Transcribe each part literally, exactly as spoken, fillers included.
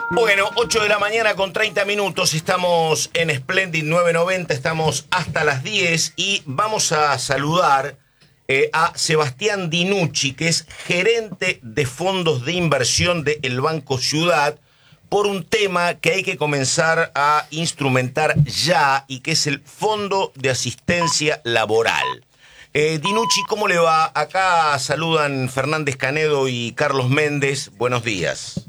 Bueno, ocho de la mañana con treinta minutos, estamos en Splendid nueve noventa, estamos hasta las diez y vamos a saludar eh, a Sebastián Dinucci, que es gerente de fondos de inversión del Banco Ciudad, por un tema que hay que comenzar a instrumentar ya y que es el Fondo de Asistencia Laboral. Eh, Dinucci, ¿cómo le va? Acá saludan Fernández Canedo y Carlos Méndez. Buenos días.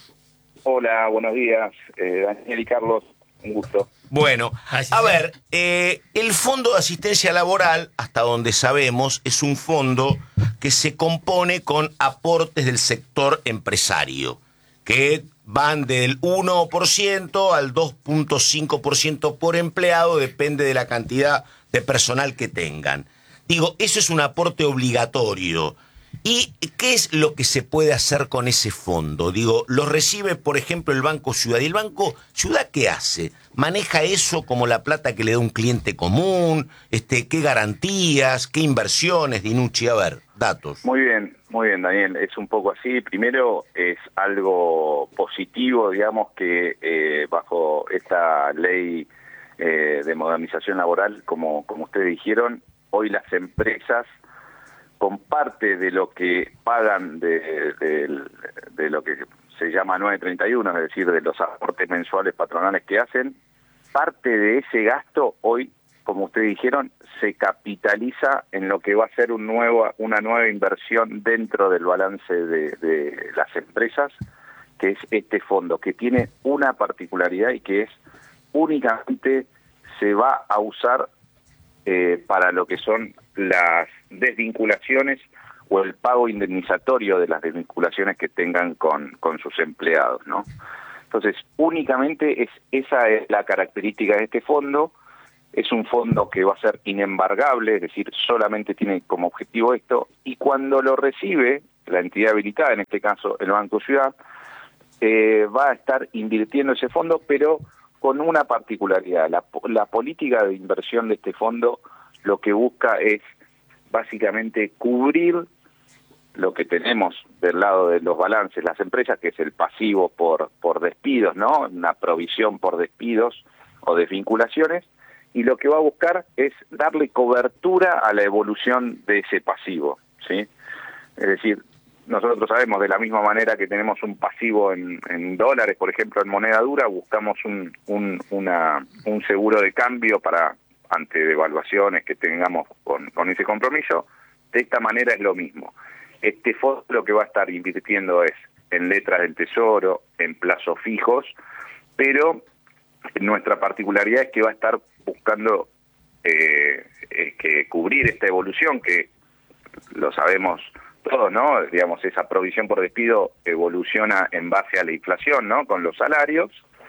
Hola, buenos días, eh, Daniel y Carlos, un gusto. Bueno, a ver, eh, el Fondo de Asistencia Laboral, hasta donde sabemos, es un fondo que se compone con aportes del sector empresario, que van del uno por ciento al dos punto cinco por ciento por empleado, depende de la cantidad de personal que tengan. Digo, eso es un aporte obligatorio. ¿Y qué es lo que se puede hacer con ese fondo? Digo, lo recibe, por ejemplo, el Banco Ciudad. ¿Y el Banco Ciudad qué hace? ¿Maneja eso como la plata que le da un cliente común? Este, ¿qué garantías? ¿Qué inversiones, Dinucci? A ver, datos. Muy bien, muy bien, Daniel. Es un poco así. Primero, es algo positivo, digamos, que eh, bajo esta ley eh, de modernización laboral, como, como ustedes dijeron, hoy las empresas, con parte de lo que pagan de, de, de lo que se llama nueve treinta y uno, es decir, de los aportes mensuales patronales que hacen, parte de ese gasto hoy, como ustedes dijeron, se capitaliza en lo que va a ser un nuevo, una nueva inversión dentro del balance de, de las empresas, que es este fondo, que tiene una particularidad y que es únicamente se va a usar eh, para lo que son las desvinculaciones o el pago indemnizatorio de las desvinculaciones que tengan con, con sus empleados, ¿no? Entonces, únicamente es esa es la característica de este fondo. Es un fondo que va a ser inembargable, es decir, solamente tiene como objetivo esto, y cuando lo recibe la entidad habilitada, en este caso el Banco Ciudad, eh, va a estar invirtiendo ese fondo, pero con una particularidad. La, la política de inversión de este fondo lo que busca es básicamente cubrir lo que tenemos del lado de los balances, las empresas, que es el pasivo por, por despidos, ¿no? Una provisión por despidos o desvinculaciones, y lo que va a buscar es darle cobertura a la evolución de ese pasivo, ¿sí? Es decir, nosotros sabemos, de la misma manera que tenemos un pasivo en, en dólares, por ejemplo, en moneda dura, buscamos un, un, una, un seguro de cambio para ante devaluaciones que tengamos con, con ese compromiso. De esta manera es lo mismo. Este fondo lo que va a estar invirtiendo es en letras del tesoro, en plazos fijos, pero nuestra particularidad es que va a estar buscando eh, eh, que cubrir esta evolución, que lo sabemos todos, ¿no? Digamos, esa provisión por despido evoluciona en base a la inflación, ¿no? Con los salarios.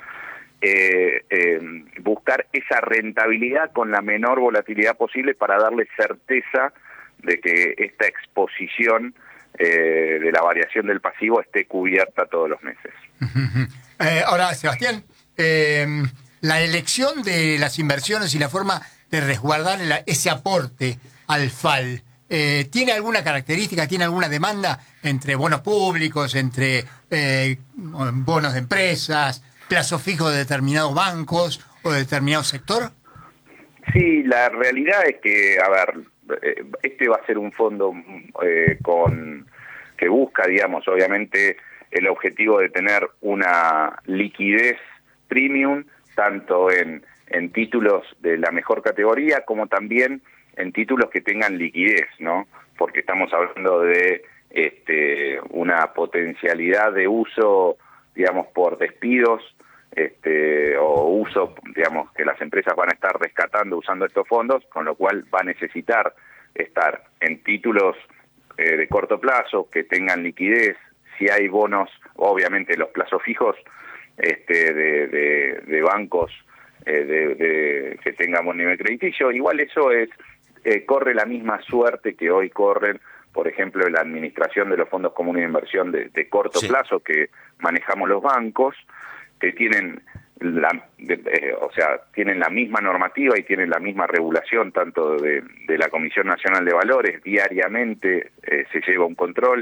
Eh, eh, buscar esa rentabilidad con la menor volatilidad posible para darle certeza de que esta exposición eh, de la variación del pasivo esté cubierta todos los meses. Eh, ahora, Sebastián, eh, la elección de las inversiones y la forma de resguardar la, ese aporte al F A L, eh, ¿tiene alguna característica, tiene alguna demanda entre bonos públicos, entre eh, bonos de empresas, plazos fijos de determinados bancos o de determinado sector? Sí, la realidad es que, a ver, este va a ser un fondo eh, con que busca, digamos, obviamente el objetivo de tener una liquidez premium, tanto en, en títulos de la mejor categoría como también en títulos que tengan liquidez, ¿no? Porque estamos hablando de este, una potencialidad de uso, digamos, por despidos, este, o uso, digamos, que las empresas van a estar rescatando usando estos fondos, con lo cual va a necesitar estar en títulos eh, de corto plazo, que tengan liquidez. Si hay bonos, obviamente los plazos fijos este, de, de, de bancos eh, de, de, que tengan buen nivel crediticio, igual eso es eh, corre la misma suerte que hoy corren, por ejemplo, la administración de los fondos comunes de inversión de, de corto sí. plazo que manejamos los bancos, que tienen la, de, eh, o sea, tienen la misma normativa y tienen la misma regulación, tanto de, de la Comisión Nacional de Valores. Diariamente eh, se lleva un control,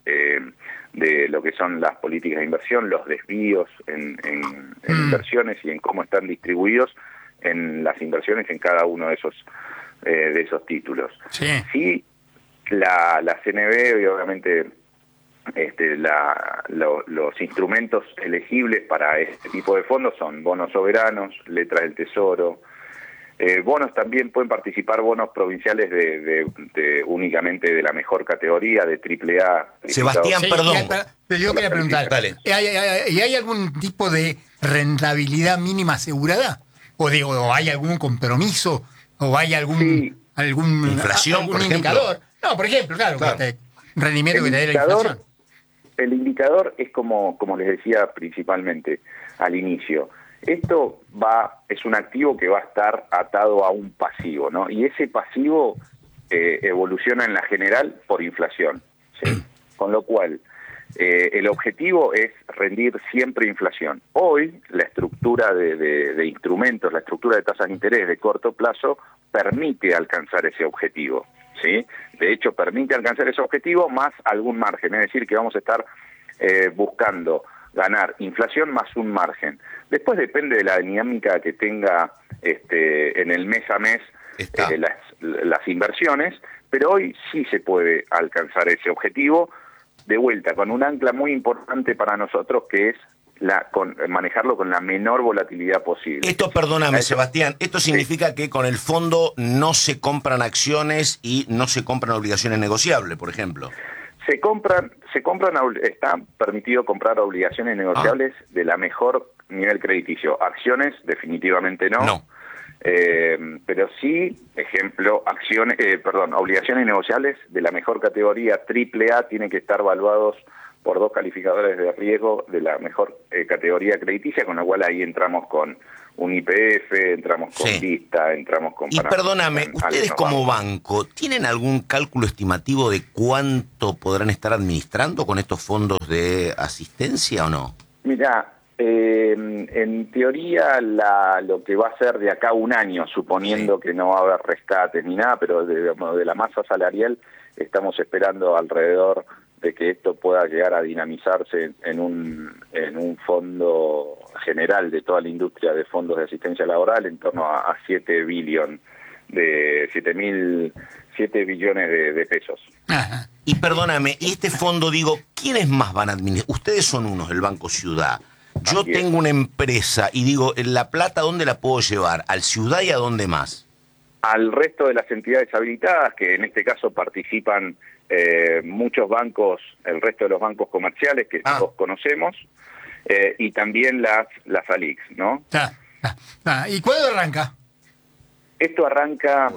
eh, de lo que son las políticas de inversión, los desvíos en, en, en Mm. inversiones y en cómo están distribuidos en las inversiones en cada uno de esos eh, de esos títulos. Sí. Sí, la, la C N B y obviamente este, la, lo, los instrumentos elegibles para este tipo de fondos son bonos soberanos, letras del tesoro, eh, bonos también pueden participar bonos provinciales de, de, de únicamente de la mejor categoría, de triple A. Sebastián, Sí, perdón. y hay- pero yo quería preguntar, Dale. ¿y hay, hay- y hay algún tipo de rentabilidad mínima asegurada? ¿O digo, o hay algún compromiso? ¿O hay algún, Sí. algún, Inflación, algún por ejemplo. indicador? No, por ejemplo, claro, Claro. que te- rendimiento que El te dé la indicador, inflación. el indicador es como, como les decía principalmente al inicio. Esto va, es un activo que va a estar atado a un pasivo, ¿no? Y ese pasivo eh, evoluciona en la general por inflación, ¿sí? Con lo cual, eh, el objetivo es rendir siempre inflación. Hoy, la estructura de, de, de instrumentos, la estructura de tasas de interés de corto plazo, permite alcanzar ese objetivo, ¿sí? De hecho, permite alcanzar ese objetivo más algún margen, es decir, que vamos a estar eh, buscando ganar inflación más un margen. Después depende de la dinámica que tenga este, en el mes a mes Está. eh, las, las inversiones, pero hoy sí se puede alcanzar ese objetivo, de vuelta, con un ancla muy importante para nosotros, que es la con, manejarlo con la menor volatilidad posible. Esto, perdóname, Eso. Sebastián, esto significa que con el fondo no se compran acciones y no se compran obligaciones negociables, por ejemplo. Se compran, se compran, está permitido comprar obligaciones negociables Ah. de la mejor nivel crediticio. Acciones, definitivamente no. No. Eh, pero sí, ejemplo, acciones, eh, perdón, obligaciones negociables de la mejor categoría triple A tienen que estar valuados por dos calificadores de riesgo de la mejor eh, categoría crediticia, con lo cual ahí entramos con un I P F, entramos con Sí. Vista, entramos con... Y Panamá, perdóname, con ustedes algunos como bancos. banco, ¿tienen algún cálculo estimativo de cuánto podrán estar administrando con estos fondos de asistencia o no? Mira, eh, en teoría la, lo que va a ser de acá a un año, suponiendo Sí. que no va a haber rescate ni nada, pero de, digamos, de la masa salarial estamos esperando alrededor de que esto pueda llegar a dinamizarse en un, en un fondo general de toda la industria de fondos de asistencia laboral en torno a, a siete billones de siete mil siete billones de, de pesos. Ajá. Y perdóname, y este fondo, digo, ¿quiénes más van a administrar? Ustedes son unos, el Banco Ciudad. Yo Así es. tengo una empresa y digo, ¿la plata dónde la puedo llevar? ¿Al Ciudad y a dónde más? Al resto de las entidades habilitadas, que en este caso participan eh, muchos bancos, el resto de los bancos comerciales que Ah. todos conocemos, eh, y también las las A L I Cs, ¿no? Está, está, está. ¿Y cuándo arranca? Esto arranca,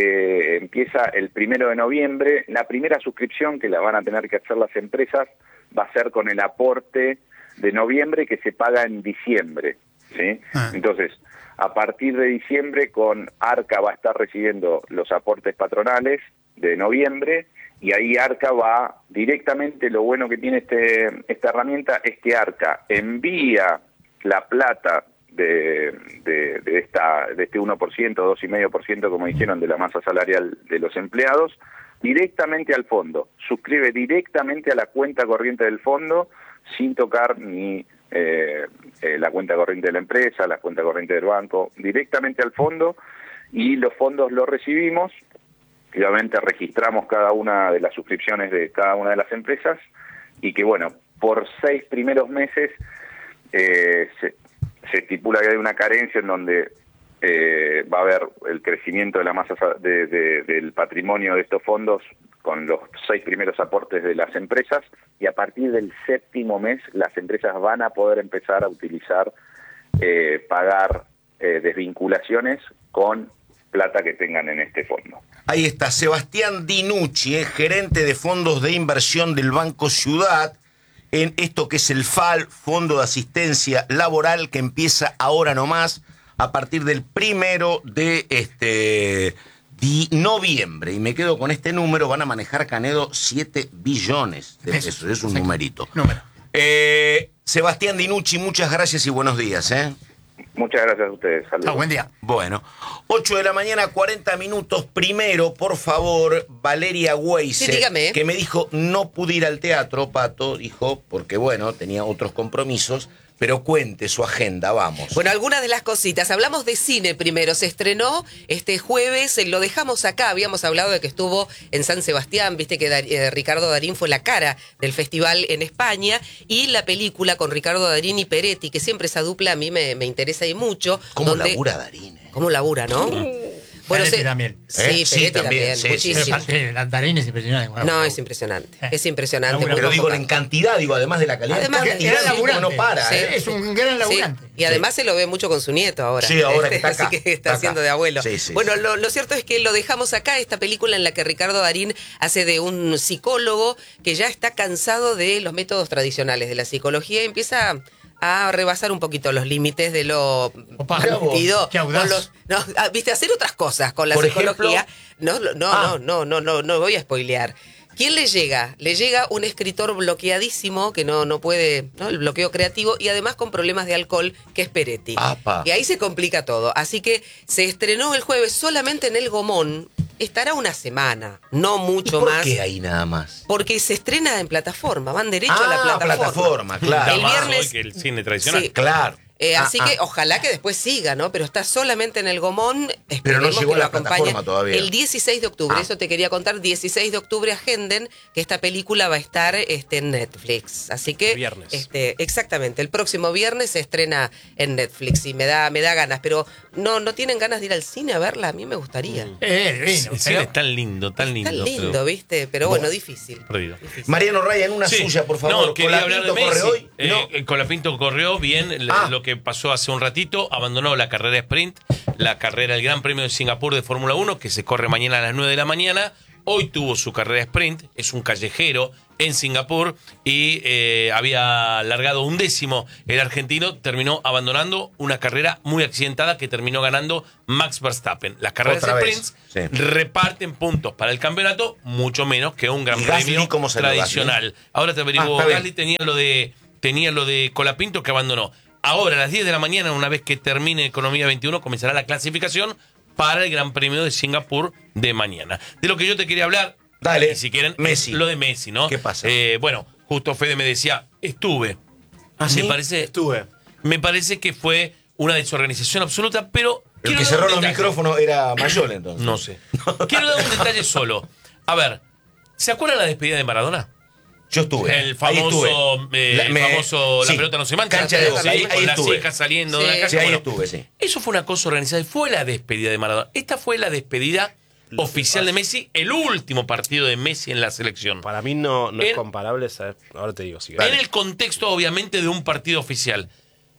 eh, empieza el primero de noviembre. La primera suscripción que la van a tener que hacer las empresas va a ser con el aporte de noviembre que se paga en diciembre, ¿sí? Ah. Entonces, a partir de diciembre con ARCA va a estar recibiendo los aportes patronales de noviembre y ahí ARCA va directamente, lo bueno que tiene este esta herramienta es que ARCA envía la plata de, de, de, esta, de este uno por ciento, dos coma cinco por ciento, como dijeron, de la masa salarial de los empleados, directamente al fondo. Suscribe directamente a la cuenta corriente del fondo sin tocar ni eh, eh, la cuenta corriente de la empresa, la cuenta corriente del banco, directamente al fondo, y los fondos los recibimos. Obviamente registramos cada una de las suscripciones de cada una de las empresas y que, bueno, por seis primeros meses eh, se, se estipula que hay una carencia en donde eh, va a haber el crecimiento de la masa de, de, del patrimonio de estos fondos con los seis primeros aportes de las empresas, y a partir del séptimo mes las empresas van a poder empezar a utilizar, eh, pagar eh, desvinculaciones con plata que tengan en este fondo. Ahí está, Sebastián Dinucci, eh, gerente de fondos de inversión del Banco Ciudad, en esto que es el F A L, Fondo de Asistencia Laboral, que empieza ahora nomás, a partir del primero de este de noviembre. Y me quedo con este número, van a manejar, Canedo, siete billones de pesos, es un Perfecto. numerito. Número. Eh, Sebastián Dinucci, muchas gracias y buenos días. ¿eh? Muchas gracias a ustedes. Saludos. Ah, buen día. Bueno, ocho de la mañana, cuarenta minutos. Primero, por favor, Valeria Weise, Sí, dígame. que me dijo no pude ir al teatro, Pato, dijo, porque bueno, tenía otros compromisos, pero cuente su agenda, vamos. Bueno, algunas de las cositas. Hablamos de cine primero. Se estrenó este jueves, eh, lo dejamos acá. Habíamos hablado de que estuvo en San Sebastián, viste que Dar- eh, Ricardo Darín fue la cara del festival en España. Y la película con Ricardo Darín y Peretti, que siempre esa dupla a mí me, me interesa y mucho. ¿Cómo donde- labura Darín? eh? ¿Cómo labura, no? Peretti se- también. Sí, ¿Eh? Sí, Peretti también, también, sí, sí, muchísimo. La Darín es impresionante. Bueno, No, bueno. es impresionante. Eh. Es impresionante. Labura. muy Pero digo, convocado. en cantidad, digo, además de la calidad. Además de- cantidad, Era digo, laburante. no para, Sí. ¿eh? Es un gran laburante. Sí, y además se lo ve mucho con su nieto ahora. Sí, ahora que está Así acá, que está, está acá. haciendo de abuelo. Sí, sí, bueno, sí. Lo, lo cierto es que lo dejamos acá, esta película en la que Ricardo Darín hace de un psicólogo que ya está cansado de los métodos tradicionales de la psicología y empieza a rebasar un poquito los límites de lo Opa, permitido. qué audaz. con los- no, ah, viste, hacer otras cosas con la Por psicología. ejemplo. No, no, no, Ah. no, no, no, no voy a spoilear. ¿Quién le llega? Le llega un escritor bloqueadísimo que no, no puede, ¿no? El bloqueo creativo y además con problemas de alcohol, que es Peretti. Apa. Y ahí se complica todo. Así que se estrenó el jueves solamente en el Gomón. Estará una semana, no mucho ¿Por más. qué ahí nada más? Porque se estrena en plataforma, van derecho a la Ah, plataforma. plataforma, claro. El Más viernes- hoy que el cine tradicional. Sí. Claro. Eh, Ah, así ah. que ojalá que después siga, ¿no? Pero está solamente en el Gomón. Pero no Esperemos llegó que a lo la acompañe. plataforma todavía. El dieciséis de octubre, Ah. eso te quería contar. dieciséis de octubre agenden que esta película va a estar este, en Netflix. Así que. Viernes. Este, exactamente. El próximo viernes se estrena en Netflix y me da, me da ganas. Pero no, no tienen ganas de ir al cine a verla. A mí me gustaría. Eh, El divino, cine pero- es tan lindo, tan lindo. Está lindo, pero- ¿viste? Pero bueno, difícil. Perdido. Difícil. Mariano Raya, en una Sí. suya, por favor. No, quería hablar de ¿Colapinto Messi. corre hoy? Eh, No. eh, Colapinto corrió bien, le- Ah. lo que pasó hace un ratito, abandonó la carrera sprint, la carrera del Gran Premio de Singapur de Fórmula uno, que se corre mañana a las nueve de la mañana. Hoy tuvo su carrera sprint, es un callejero en Singapur y eh, había largado un décimo. El argentino terminó abandonando una carrera muy accidentada que terminó ganando Max Verstappen. Las carreras Otra vez, sprints sí. reparten puntos para el campeonato, mucho menos que un Gran ¿Y Gasly Premio cómo salió tradicional. Ahora te averiguo, Ah, está bien. Gasly tenía lo de tenía lo de Colapinto que abandonó. Ahora a las diez de la mañana, una vez que termine Economía veintiuno, comenzará la clasificación para el Gran Premio de Singapur de mañana. De lo que yo te quería hablar, Dale, y si quieren, Messi. es lo de Messi, ¿no? ¿Qué pasa? Eh, bueno, justo Fede me decía, estuve. ¿Ah, sí? Me parece, Estuve. me parece que fue una desorganización absoluta, pero El quiero que dar cerró un los detalle. micrófonos era Mayol, entonces. No sé. Quiero dar un detalle solo. A ver, ¿se acuerdan la despedida de Maradona? Yo estuve. El Ahí famoso, estuve. eh, La- el me- famoso La sí. pelota no se mancha. Cancha de Sí, boca, ahí, con ahí las estuve. hijas saliendo Sí. de la casa. Sí, ahí Bueno, estuve, sí. eso fue una cosa organizada y fue la despedida de Maradona. Esta fue la despedida oficial de Messi, el último partido de Messi en la selección. Para mí no, no En- es comparable. ¿Sabes? Ahora te digo. Si En el contexto, obviamente, de un partido oficial.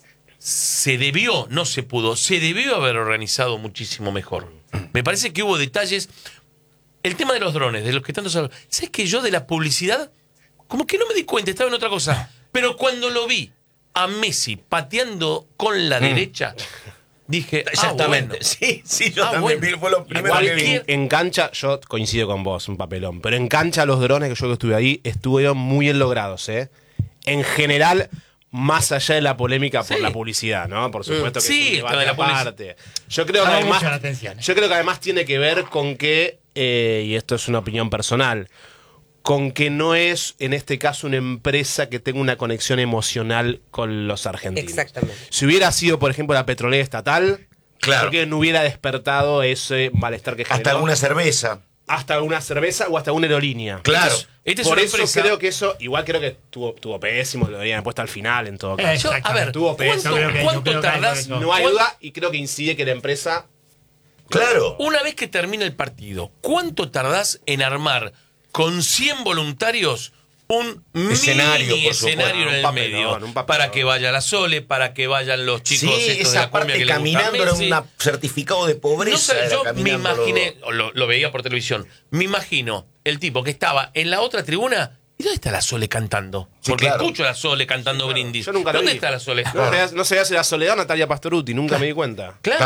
Se debió, no se pudo, se debió haber organizado muchísimo mejor. Me parece que hubo detalles. El tema de los drones, de los que tanto se habla. ¿Sabes que yo de la publicidad, como que no me di cuenta, estaba en otra cosa? Pero cuando lo vi a Messi pateando con la derecha, dije, ah, Exactamente. bueno. Sí, sí, yo Ah, también bueno. vi, fue lo primero Igual que vi. cualquier- en, en cancha, yo coincido con vos, un papelón. Pero en cancha los drones que yo que estuve ahí estuvieron muy bien logrados, ¿eh? En general, más allá de la polémica por Sí. la publicidad, ¿no? Por supuesto que Sí, es un está debate de la publici- aparte. Yo creo que Llama además, mucho la atención, ¿eh? yo creo que además tiene que ver con que, eh, y esto es una opinión personal, con que no es, en este caso, una empresa que tenga una conexión emocional con los argentinos. Exactamente. Si hubiera sido, por ejemplo, la petrolera estatal, Claro. creo que no hubiera despertado ese malestar que generó. Hasta alguna cerveza. Hasta alguna cerveza o hasta una aerolínea. Claro. Esta es Por una eso empresa- creo que eso, igual creo que tuvo, tuvo pésimo, lo habían puesto al final en todo caso. Yo, a ver, Exactamente. Tuvo peso, ¿cuánto, creo que- yo cuánto creo que algo de tardás? eso. No hay ¿cuánto- duda y creo que incide que la empresa... Claro. Una vez que termina el partido, ¿cuánto tardás en armar con cien voluntarios un Escenario, mini por supuesto. escenario en Un el papelón, medio? un papelón. Para que vaya la Sole, para que vayan los chicos Sí, estos de esa la cumbia parte que le gustan caminando era Messi. un certificado de pobreza. No sé, era yo me caminando los imaginé, dos. lo, lo veía por televisión, me imagino el tipo que estaba en la otra tribuna. ¿Y dónde está la Sole cantando? Sí, Porque claro. escucho a la Sole cantando brindis. Yo nunca lo ¿Dónde vi. está la Sole? No, sabía- no sabía si la Soledad o Natalia Pastoruti, nunca me di cuenta. Claro. Claro.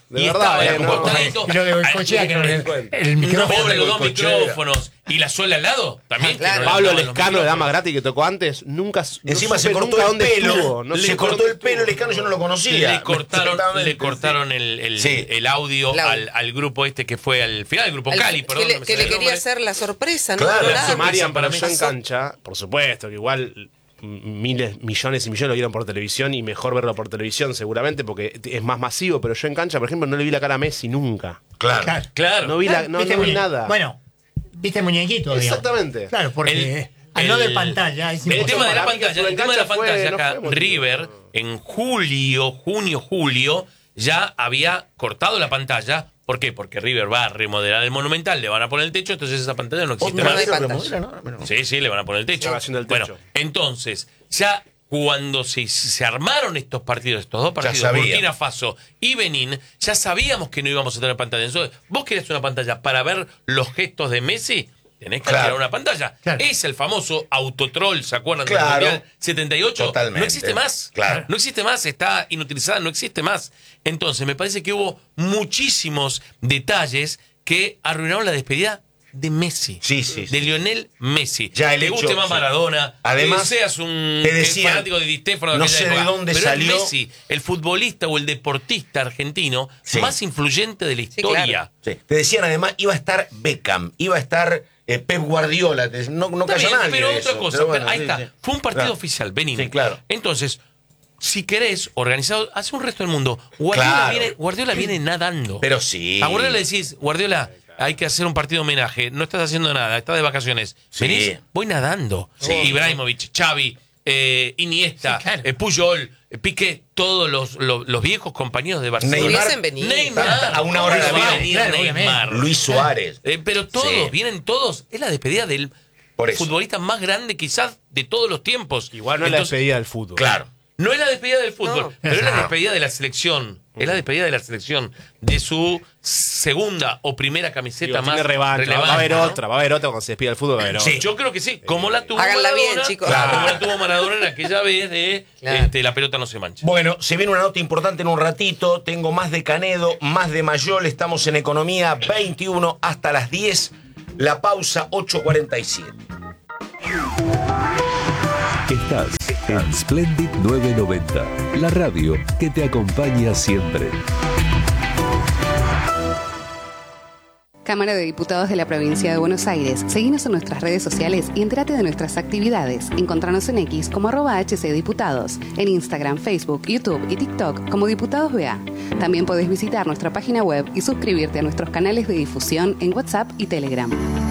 De y verdad, estaba eh, el no. costadito. Y lo de Goicoechea, que no, el, el micrófono. Pobre, los dos Goicoechea. micrófonos. Y la suela al lado también. Ah, claro. que no le Pablo daban los Lescano de micrófonos. Dama Gratis que tocó antes, nunca no Encima se supe cortó nunca el dónde pelo. estuvo, no le sé cortó dónde el pelo, el estuvo. Lescano yo no lo conocía. Le cortaron, Exactamente, le cortaron el, el, Sí. el audio El audio. al, al grupo este que fue al final, el grupo Al- Cali, que perdón. le, no me que sale le el quería nombre. hacer la sorpresa, ¿no? Claro, Pero la nada, Eso, Marian, para pero mí yo en pasó. cancha, por supuesto, que igual miles, millones y millones lo vieron por televisión y mejor verlo por televisión seguramente porque es más masivo, pero yo en cancha, por ejemplo, no le vi la cara a Messi nunca. Claro. Claro. Claro. No vi, la, no, ¿Viste no vi muñe- nada. Bueno, viste muñequito, digamos. Exactamente. Claro, porque El- al no de el- pantalla es El imposible. tema de la Para mí que pantalla, estuvo el en tema de la cancha fue- pantalla no acá, fue motivo. River, en julio, junio, julio, ya había cortado la pantalla. ¿Por qué? Porque River va a remodelar el Monumental, le van a poner el techo, entonces esa pantalla no existe Otra más. vez lo pantalla. remodelan ahora, pero- Sí, sí, le van a poner el techo. Estaba haciendo el techo. Bueno, entonces, ya cuando se, se armaron estos partidos, estos dos partidos, sabíamos. Burkina Faso y Benín, ya sabíamos que no íbamos a tener pantalla. Entonces, vos querés una pantalla para ver los gestos de Messi, tenés que Claro. alquilar una pantalla. Claro. Es el famoso autotroll, ¿se acuerdan Claro. del Mundial setenta y ocho? Totalmente. No existe más. Claro. No existe más, está inutilizada, no existe más. Entonces, me parece que hubo muchísimos detalles que arruinaron la despedida de Messi. Sí, sí, De sí. Lionel Messi. Ya el te hecho, guste más sí. Maradona, Además, que seas un te decían, fanático de Di Stéfano de no aquella sé de época, dónde pero salió. es Messi, el futbolista o el deportista argentino Sí. más influyente de la Sí, historia. claro. Sí. Te decían además, iba a estar Beckham, iba a estar eh, Pep Guardiola. Te- No, no Está cayó bien, nadie pero de otra eso. cosa, Pero bueno, pero ahí sí, está. sí. Fue un partido Claro. oficial, Benín. Sí, claro. Entonces, si querés, organizado, hace un resto del mundo. Guardiola, Claro. viene, Guardiola viene nadando. Pero sí. A Guardiola le decís, Guardiola, hay que hacer un partido de homenaje. No estás haciendo nada, estás de vacaciones. Sí. Venís, voy nadando. Sí. Ibrahimovic, Xavi, eh, Iniesta, Sí, claro. eh, Puyol, eh, Piqué, todos los, los, los viejos compañeros de Barcelona. Neymar. Hubiesen venido. Neymar. A una hora de la ¿Cómo no va a vida. venir Claro, Neymar? Luis Suárez. Eh, pero todos, Sí. vienen todos. Es la despedida del Por eso. futbolista más grande quizás de todos los tiempos. Igual no es la Entonces, despedida del fútbol. Claro. no es la despedida del fútbol, No. pero es la No. despedida de la selección. Es la despedida de la selección. De su segunda o primera camiseta Digo, más tiene revancha. relevante. Va a haber ¿no? otra, va a haber otra cuando se despida el fútbol. Va a haber otra. Sí. Yo creo que sí. Como la tuvo Háganla Maradona. bien, chicos. Claro. Claro. Como la tuvo Maradona en aquella vez de Claro. este, la pelota no se mancha. Bueno, se viene una nota importante en un ratito. Tengo más de Canedo, más de Mayol. Estamos en Economía veintiuno hasta las diez. La pausa ocho cuarenta y siete. Estás en Splendid nueve noventa, la radio que te acompaña siempre. Cámara de Diputados de la Provincia de Buenos Aires. Seguinos en nuestras redes sociales y entérate de nuestras actividades. Encontranos en X como arroba hcdiputados, en Instagram, Facebook, YouTube y TikTok como Diputados B A. También podés visitar nuestra página web y suscribirte a nuestros canales de difusión en WhatsApp y Telegram.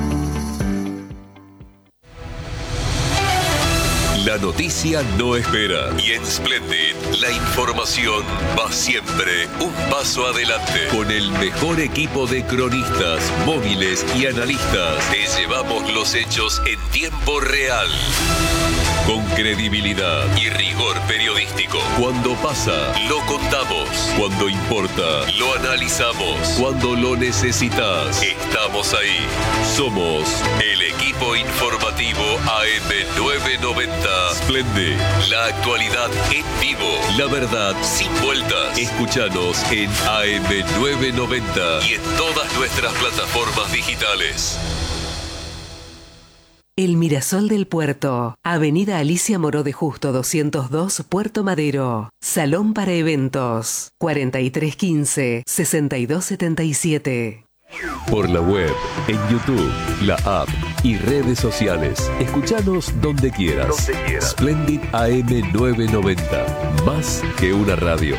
La noticia no espera y en Splendid la información va siempre un paso adelante. Con el mejor equipo de cronistas, móviles y analistas, te llevamos los hechos en tiempo real. Con credibilidad y rigor periodístico. Cuando pasa, lo contamos. Cuando importa, lo analizamos. Cuando lo necesitas, estamos ahí. Somos el equipo informativo A M nueve noventa. Splendid, la actualidad en vivo. La verdad sin vueltas. Escúchanos en A M nueve noventa y en todas nuestras plataformas digitales. El Mirasol del Puerto, Avenida Alicia Moró de Justo doscientos dos, Puerto Madero. Salón para eventos, cuarenta y tres quince, sesenta y dos setenta y siete. Por la web, en YouTube, la app y redes sociales. Escuchanos donde quieras. Donde quieras. Splendid A M nueve noventa. Más que una radio.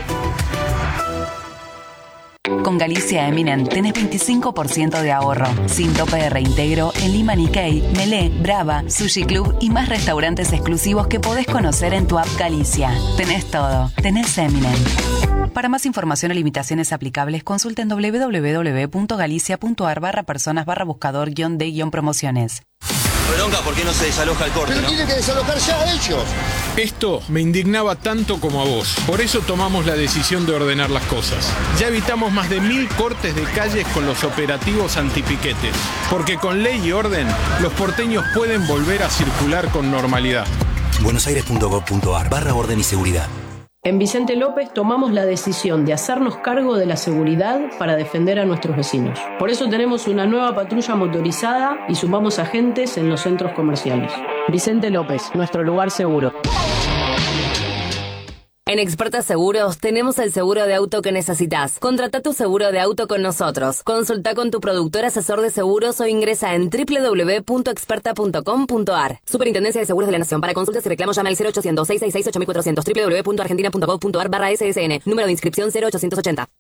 Con Galicia Eminent tenés veinticinco por ciento de ahorro, sin tope de reintegro en Lima Nikkei, Melé, Brava, Sushi Club y más restaurantes exclusivos que podés conocer en tu app Galicia. Tenés todo, tenés Eminent. Para más información o limitaciones aplicables, consulta en doble u doble u doble u punto galicia punto ar barra personas barra buscador guión de guión promociones. Bronca, ¿por qué no se desaloja el corte, no? que desalojar ya ellos. Esto me indignaba tanto como a vos. Por eso tomamos la decisión de ordenar las cosas. Ya evitamos más de mil cortes de calles con los operativos antipiquetes. Porque con ley y orden, los porteños pueden volver a circular con normalidad. buenosaires punto gov punto ar barra orden y seguridad. En Vicente López tomamos la decisión de hacernos cargo de la seguridad para defender a nuestros vecinos. Por eso tenemos una nueva patrulla motorizada y sumamos agentes en los centros comerciales. Vicente López, nuestro lugar seguro. En Experta Seguros tenemos el seguro de auto que necesitas. Contrata tu seguro de auto con nosotros. Consulta con tu productor asesor de seguros o ingresa en doble u doble u doble u punto experta punto com punto a r. Superintendencia de Seguros de la Nación. Para consultas y reclamos llama al cero ochocientos, seiscientos sesenta y seis, ocho mil cuatrocientos, doble u doble u doble u punto argentina punto gov punto a r barra S S N. Número de inscripción cero ochocientos ochenta.